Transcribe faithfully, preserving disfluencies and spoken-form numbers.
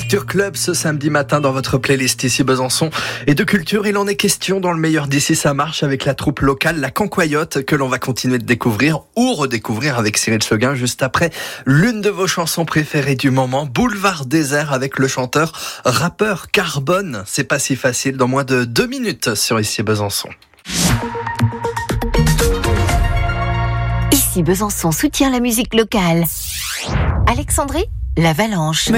Culture Club ce samedi matin dans votre playlist ici Besançon. Et de culture, il en est question dans le meilleur d'ici ça marche avec la troupe locale, la Cancoyote, que l'on va continuer de découvrir ou redécouvrir avec Cyril Seguin juste après l'une de vos chansons préférées du moment, Boulevard Désert avec le chanteur rappeur Carbone. C'est pas si facile dans moins de deux minutes sur ici Besançon. Ici Besançon soutient la musique locale. Alexandrie, l'Avalanche.